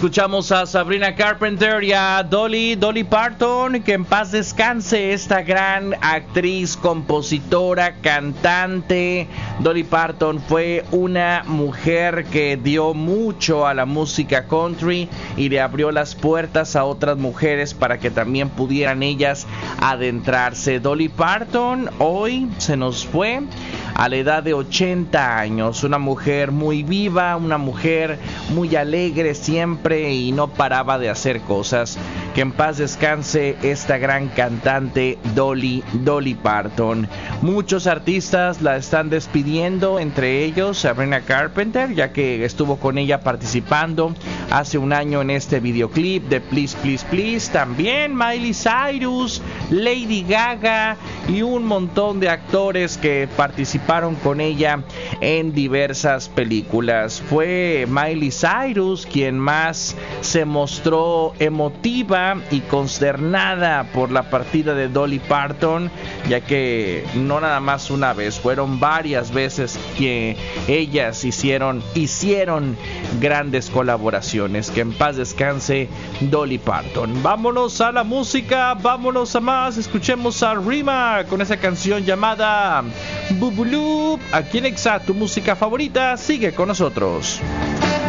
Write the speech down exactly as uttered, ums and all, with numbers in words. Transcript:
Escuchamos a Sabrina Carpenter y a Dolly, Dolly Parton, que en paz descanse esta gran actriz, compositora, cantante. Dolly Parton fue una mujer que dio mucho a la música country y le abrió las puertas a otras mujeres para que también pudieran ellas adentrarse. Dolly Parton hoy se nos fue a la edad de ochenta años, una mujer muy viva, una mujer muy alegre siempre y no paraba de hacer cosas. Que en paz descanse esta gran cantante Dolly, Dolly Parton. Muchos artistas la están despidiendo, entre ellos Sabrina Carpenter, ya que estuvo con ella participando hace un año en este videoclip de Please Please Please. También Miley Cyrus, Lady Gaga y un montón de actores que participaron con ella en diversas películas. Fue Miley Cyrus quien más se mostró emotiva y consternada por la partida de Dolly Parton, ya que no nada más una vez, fueron varias veces que ellas hicieron hicieron grandes colaboraciones. Que en paz descanse Dolly Parton. Vámonos a la música, vámonos a más. Escuchemos a Rima con esa canción llamada Bubulup. Aquí en Exa, tu música favorita. Sigue con nosotros.